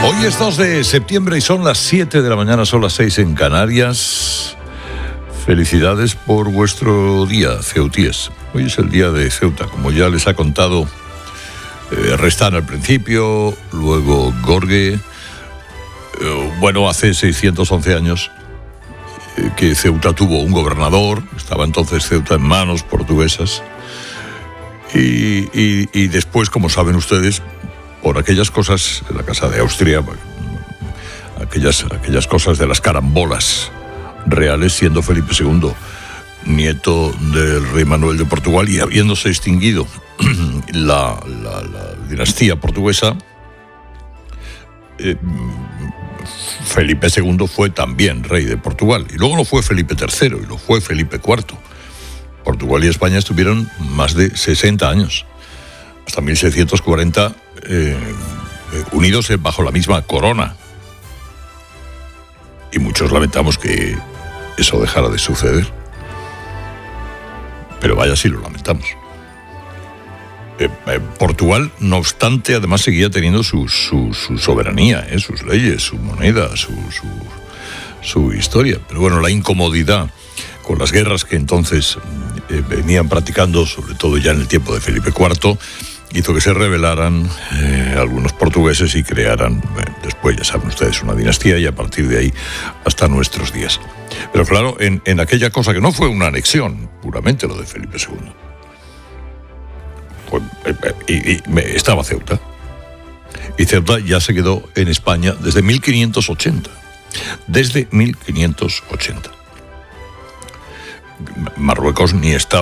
Hoy es 2 de septiembre y son las 7 de la mañana, son las 6 en Canarias. Felicidades por vuestro día, ceutíes. Hoy es el día de Ceuta, como ya les ha contado Restán al principio, luego Gorge. Bueno, hace 611 años que Ceuta tuvo un gobernador, estaba entonces Ceuta en manos portuguesas. Y después, como saben ustedes, por aquellas cosas en la Casa de Austria, aquellas cosas de las carambolas reales, siendo Felipe II nieto del rey Manuel de Portugal y habiéndose extinguido la dinastía portuguesa, Felipe II fue también rey de Portugal. Y luego no fue Felipe III, y lo fue Felipe IV. Portugal y España estuvieron más de 60 años, hasta 1640, unidos bajo la misma corona. Y muchos lamentamos que eso dejara de suceder. Pero vaya si lo lamentamos. Portugal, no obstante, además seguía teniendo su soberanía, sus leyes, su moneda, su historia. Pero bueno, la incomodidad con las guerras que entonces venían practicando, sobre todo ya en el tiempo de Felipe IV, hizo que se rebelaran algunos portugueses y crearan, después ya saben ustedes, una dinastía, y a partir de ahí hasta nuestros días. Pero claro, en aquella cosa que no fue una anexión, puramente lo de Felipe II, estaba Ceuta. Y Ceuta ya se quedó en España desde 1580. Desde 1580. Marruecos ni estaba